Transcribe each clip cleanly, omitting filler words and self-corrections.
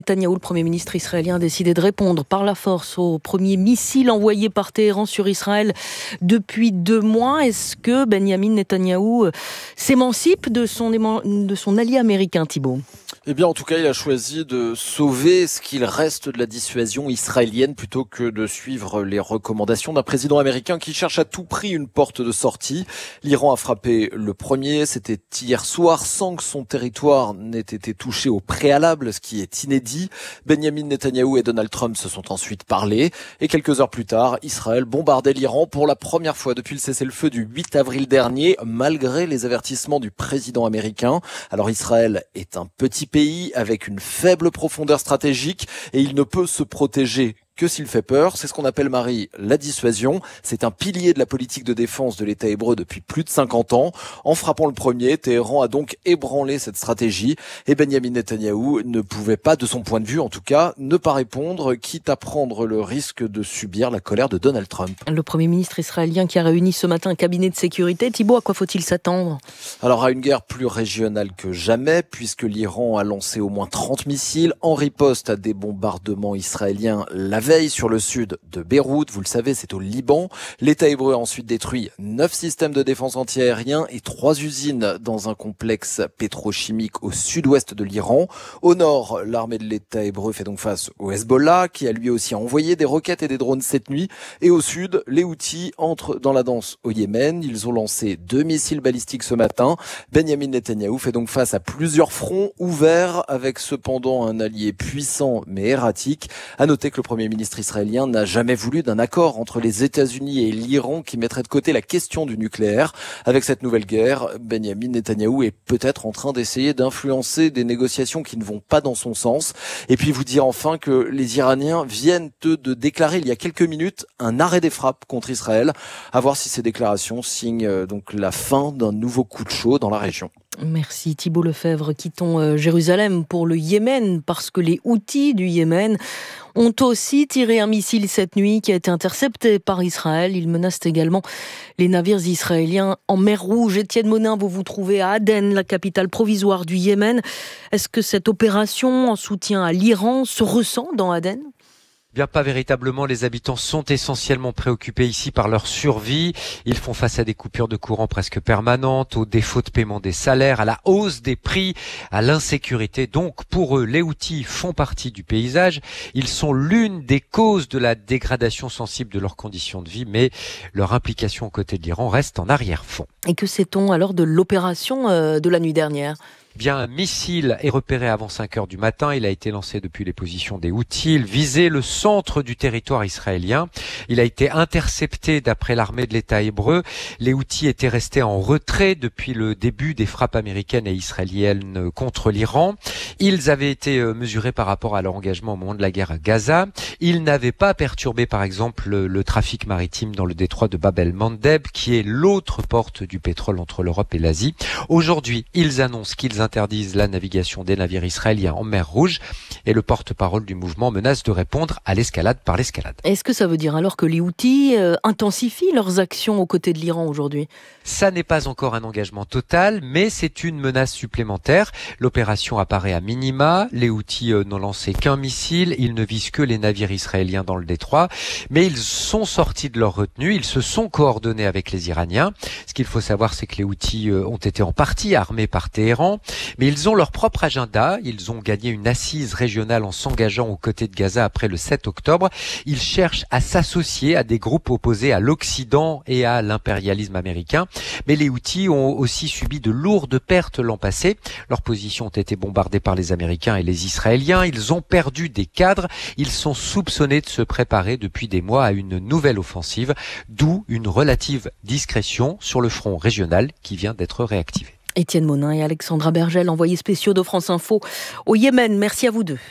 Netanyahou, le Premier ministre israélien, a décidé de répondre par la force au premier missile envoyé par Téhéran sur Israël depuis 2 mois. Est-ce que Benyamin Netanyahou s'émancipe de son allié américain, Thibault ? Eh bien, en tout cas, il a choisi de sauver ce qu'il reste de la dissuasion israélienne plutôt que de suivre les recommandations d'un président américain qui cherche à tout prix une porte de sortie. L'Iran a frappé le premier, c'était hier soir, sans que son territoire n'ait été touché au préalable, ce qui est inédit. Benyamin Netanyahou et Donald Trump se sont ensuite parlé. Et quelques heures plus tard, Israël bombardait l'Iran pour la première fois depuis le cessez-le-feu du 8 avril dernier, malgré les avertissements du président américain. Alors Israël est un petit pays avec une faible profondeur stratégique et il ne peut se protéger que s'il fait peur. C'est ce qu'on appelle, Marie, la dissuasion. C'est un pilier de la politique de défense de l'État hébreu depuis plus de 50 ans. En frappant le premier, Téhéran a donc ébranlé cette stratégie et Benyamin Netanyahou ne pouvait pas, de son point de vue en tout cas, ne pas répondre, quitte à prendre le risque de subir la colère de Donald Trump. Le Premier ministre israélien qui a réuni ce matin un cabinet de sécurité. Thibault, à quoi faut-il s'attendre ? Alors à une guerre plus régionale que jamais, puisque l'Iran a lancé au moins 30 missiles en riposte à des bombardements israéliens la veille sur le sud de Beyrouth. Vous le savez, c'est au Liban. L'État hébreu a ensuite détruit 9 systèmes de défense antiaérien et 3 usines dans un complexe pétrochimique au sud-ouest de l'Iran. Au nord, l'armée de l'État hébreu fait donc face au Hezbollah, qui a lui aussi envoyé des roquettes et des drones cette nuit. Et au sud, les Houthis entrent dans la danse au Yémen. Ils ont lancé 2 missiles balistiques ce matin. Benyamin Netanyahou fait donc face à plusieurs fronts ouverts, avec cependant un allié puissant mais erratique. À noter que le Premier ministre israélien n'a jamais voulu d'un accord entre les États-Unis et l'Iran qui mettrait de côté la question du nucléaire. Avec cette nouvelle guerre, Benyamin Netanyahou est peut-être en train d'essayer d'influencer des négociations qui ne vont pas dans son sens. Et puis vous dire enfin que les Iraniens viennent de déclarer il y a quelques minutes un arrêt des frappes contre Israël. À voir si ces déclarations signent donc la fin d'un nouveau coup de chaud dans la région. Merci Thibault Lefebvre. Quittons Jérusalem pour le Yémen parce que les Houthis du Yémen ont aussi tiré un missile cette nuit qui a été intercepté par Israël. Ils menacent également les navires israéliens en mer Rouge. Étienne Monin, vous vous trouvez à Aden, la capitale provisoire du Yémen. Est-ce que cette opération en soutien à l'Iran se ressent dans Aden ? Bien pas véritablement, les habitants sont essentiellement préoccupés ici par leur survie. Ils font face à des coupures de courant presque permanentes, au défaut de paiement des salaires, à la hausse des prix, à l'insécurité. Donc pour eux, les Houthis font partie du paysage. Ils sont l'une des causes de la dégradation sensible de leurs conditions de vie, mais leur implication aux côtés de l'Iran reste en arrière-fond. Et que sait-on alors de l'opération de la nuit dernière ? Bien, un missile est repéré avant 5 heures du matin. Il a été lancé depuis les positions des Houthis. Il visait le centre du territoire israélien. Il a été intercepté d'après l'armée de l'État hébreu. Les Houthis étaient restés en retrait depuis le début des frappes américaines et israéliennes contre l'Iran. Ils avaient été mesurés par rapport à leur engagement au moment de la guerre à Gaza. Ils n'avaient pas perturbé, par exemple, le trafic maritime dans le détroit de Bab el-Mandeb, qui est l'autre porte du pétrole entre l'Europe et l'Asie. Aujourd'hui, ils annoncent qu'ils interdisent la navigation des navires israéliens en mer Rouge et le porte-parole du mouvement menace de répondre à l'escalade par l'escalade. Est-ce que ça veut dire alors que les Houthis intensifient leurs actions aux côtés de l'Iran aujourd'hui ? Ça n'est pas encore un engagement total, mais c'est une menace supplémentaire. L'opération apparaît à minima. Les Houthis n'ont lancé qu'un missile. Ils ne visent que les navires israéliens dans le détroit. Mais ils sont sortis de leur retenue. Ils se sont coordonnés avec les Iraniens. Ce qu'il faut savoir, c'est que les Houthis ont été en partie armés par Téhéran. Mais ils ont leur propre agenda. Ils ont gagné une assise régionale en s'engageant aux côtés de Gaza après le 7 octobre. Ils cherchent à s'associer à des groupes opposés à l'Occident et à l'impérialisme américain. Mais les Houthis ont aussi subi de lourdes pertes l'an passé. Leurs positions ont été bombardées par les Américains et les Israéliens. Ils ont perdu des cadres. Ils sont soupçonnés de se préparer depuis des mois à une nouvelle offensive, d'où une relative discrétion sur le front régional qui vient d'être réactivée. Étienne Monin et Alexandra Bergel, envoyés spéciaux de France Info au Yémen. Merci à vous deux.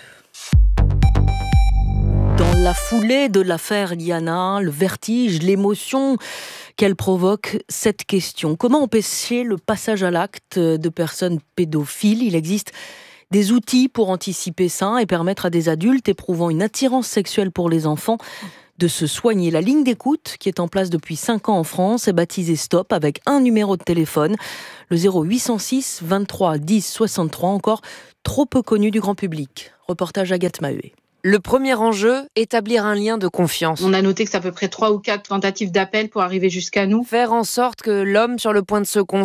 Dans la foulée de l'affaire Liana, le vertige, l'émotion qu'elle provoque, cette question. Comment empêcher le passage à l'acte de personnes pédophiles ? Il existe des outils pour anticiper ça et permettre à des adultes éprouvant une attirance sexuelle pour les enfants de se soigner. La ligne d'écoute, qui est en place depuis 5 ans en France, est baptisée Stop avec un numéro de téléphone, le 0806 23 10 63, encore trop peu connu du grand public. Reportage Agathe Maheué. Le premier enjeu, établir un lien de confiance. On a noté que c'est à peu près 3 ou 4 tentatives d'appel pour arriver jusqu'à nous. Faire en sorte que l'homme sur le point de se